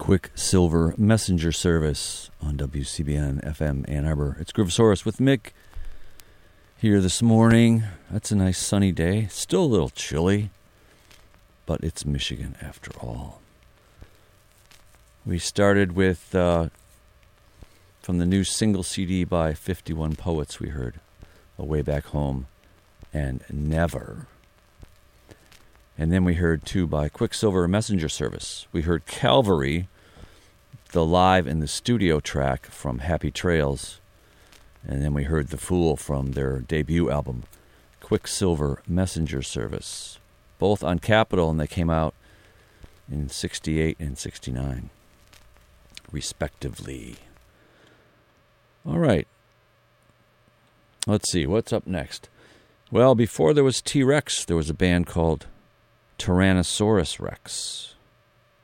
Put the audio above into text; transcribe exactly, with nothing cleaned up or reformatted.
Quicksilver Messenger Service on W C B N F M Ann Arbor. It's Groovosaurus with Mick here this morning. That's a nice sunny day. Still a little chilly, but it's Michigan after all. We started with, uh, from the new single C D by fifty-one Poets, we heard A Way Back Home and Never. And then we heard two by Quicksilver Messenger Service. We heard Calvary, the live in the studio track from Happy Trails. And then we heard The Fool from their debut album, Quicksilver Messenger Service. Both on Capitol, and they came out in sixty-eight and sixty-nine, respectively. All right. Let's see, what's up next? Well, before there was T-Rex, there was a band called Tyrannosaurus Rex.